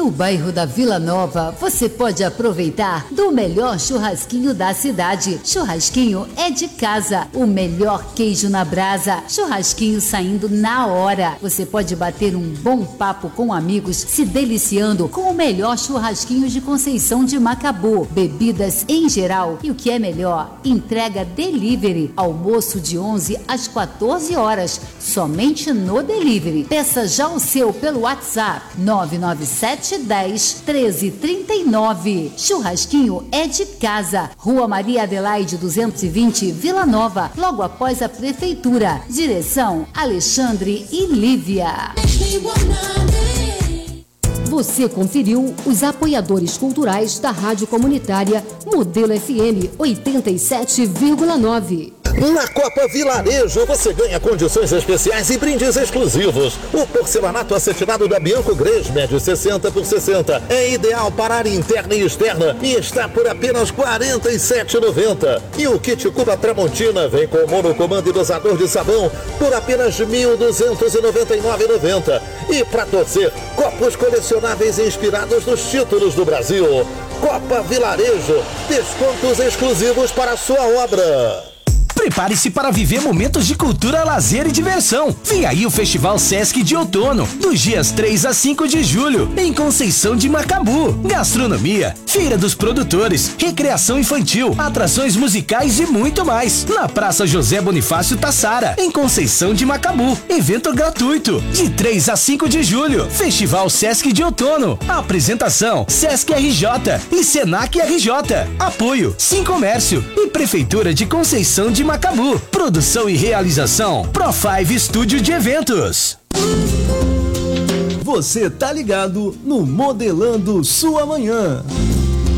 No bairro da Vila Nova, você pode aproveitar do melhor churrasquinho da cidade. Churrasquinho é de casa, o melhor queijo na brasa, churrasquinho saindo na hora. Você pode bater um bom papo com amigos, se deliciando com o melhor churrasquinho de Conceição de Macabu. Bebidas em geral e o que é melhor, entrega delivery. Almoço de 11 às 14 horas, somente no delivery. Peça já o seu pelo WhatsApp 997 10 13 39. Churrasquinho é de casa. Rua Maria Adelaide 220, Vila Nova, logo após a prefeitura. Direção Alexandre e Lívia. Você conferiu os apoiadores culturais da Rádio Comunitária Modelo FM 87,9. Na Copa Vilarejo você ganha condições especiais e brindes exclusivos. O porcelanato acetinado da Bianco Grês, médio 60 por 60, é ideal para área interna e externa e está por apenas R$ 47,90. E o kit Cuba Tramontina vem com monocomando e dosador de sabão por apenas R$ 1.299,90. E para torcer, copos colecionáveis inspirados nos títulos do Brasil. Copa Vilarejo, descontos exclusivos para a sua obra. Prepare-se para viver momentos de cultura, lazer e diversão. Vem aí o Festival Sesc de Outono, dos dias 3 a 5 de julho, em Conceição de Macabu. Gastronomia, feira dos produtores, recreação infantil, atrações musicais e muito mais. Na Praça José Bonifácio Tassara, em Conceição de Macabu. Evento gratuito, de 3 a 5 de julho. Festival Sesc de Outono. Apresentação, Sesc RJ e Senac RJ. Apoio, Sim Comércio e Prefeitura de Conceição de Macabu. Produção e realização Pro5 Estúdio de Eventos. Você tá ligado no Modelando Sua Manhã.